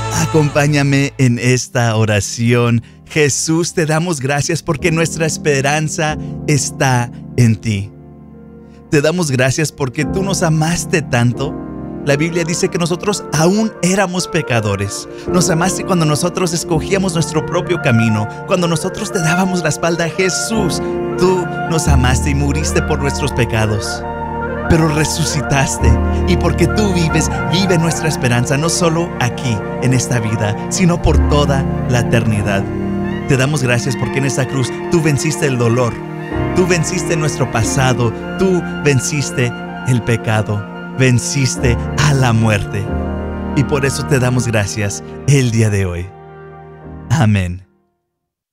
Acompáñame en esta oración. Jesús, te damos gracias porque nuestra esperanza está en ti. Te damos gracias porque tú nos amaste tanto. La Biblia dice que nosotros aún éramos pecadores. Nos amaste cuando nosotros escogíamos nuestro propio camino, cuando nosotros te dábamos la espalda. Jesús, tú nos amaste y muriste por nuestros pecados. Pero resucitaste, y porque tú vives, vive nuestra esperanza, no solo aquí, en esta vida, sino por toda la eternidad. Te damos gracias porque en esta cruz tú venciste el dolor, tú venciste nuestro pasado, tú venciste el pecado, venciste a la muerte. Y por eso te damos gracias el día de hoy. Amén.